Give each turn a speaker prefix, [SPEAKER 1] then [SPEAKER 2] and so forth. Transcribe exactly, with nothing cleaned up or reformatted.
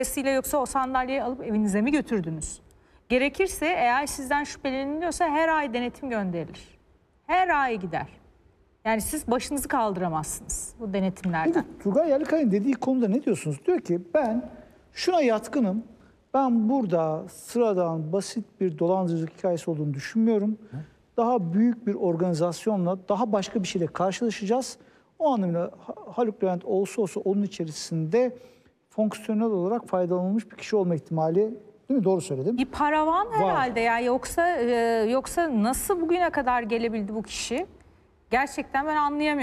[SPEAKER 1] Dolayısıyla yoksa o sandalyeyi alıp evinize mi götürdünüz? Gerekirse eğer sizden şüpheleniliyorsa her ay denetim gönderilir. Her ay gider. Yani siz başınızı kaldıramazsınız bu denetimlerden.
[SPEAKER 2] Peki Turgay Yerlikaya'nın dediği konuda ne diyorsunuz? Diyor ki ben şuna yatkınım. Ben burada sıradan basit bir dolandırıcılık hikayesi olduğunu düşünmüyorum. Daha büyük bir organizasyonla, daha başka bir şeyle karşılaşacağız. O anlamda Haluk Levent olsa olsa onun içerisinde fonksiyonel olarak faydalanılmış bir kişi olma ihtimali, değil mi? Doğru söyledim.
[SPEAKER 1] Bir paravan herhalde ya, yoksa e, yoksa nasıl bugüne kadar gelebildi bu kişi? Gerçekten ben anlayamıyorum.